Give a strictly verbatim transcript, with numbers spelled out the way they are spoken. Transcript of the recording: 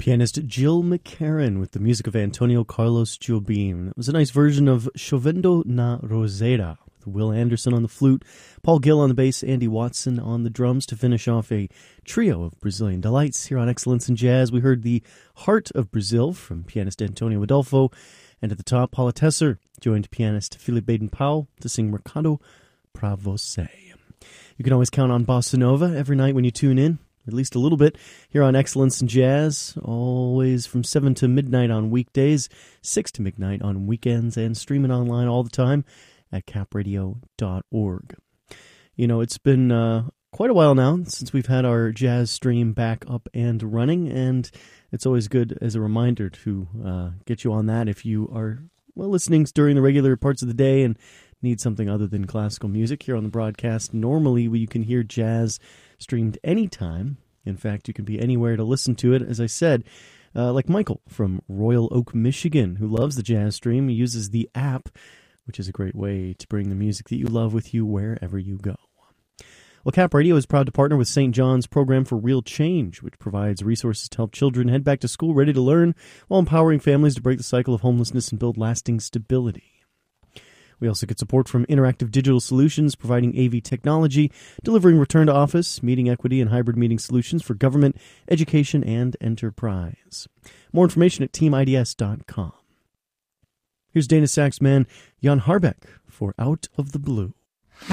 Pianist Jill McCarran with the music of Antonio Carlos Jobim. It was a nice version of Chovendo na Roseira, with Will Anderson on the flute, Paul Gill on the bass, Andy Watson on the drums to finish off a trio of Brazilian delights here on Excellence in Jazz. We heard The Heart of Brazil from pianist Antonio Adolfo, and at the top, Paula Tesser joined pianist Philip Baden-Powell to sing Mercado pra Você. You can always count on Bossa Nova every night when you tune in, at least a little bit, here on Excellence in Jazz, always from seven to midnight on weekdays, six to midnight on weekends, and streaming online all the time at cap radio dot org. You know, it's been uh, quite a while now since we've had our jazz stream back up and running, and it's always good as a reminder to uh, get you on that if you are, well, listening during the regular parts of the day and need something other than classical music here on the broadcast. Normally, you can hear jazz streamed anytime. In fact, you can be anywhere to listen to it. As I said, uh, like Michael from Royal Oak, Michigan, who loves the Jazz Stream. He uses the app, which is a great way to bring the music that you love with you wherever you go. Well, Cap Radio is proud to partner with Saint John's Program for Real Change, which provides resources to help children head back to school ready to learn while empowering families to break the cycle of homelessness and build lasting stability. We also get support from Interactive Digital Solutions, providing A V technology, delivering return to office, meeting equity, and hybrid meeting solutions for government, education, and enterprise. More information at team I D S dot com. Here's Dana sax man Jan Harbeck for Out of the Blue.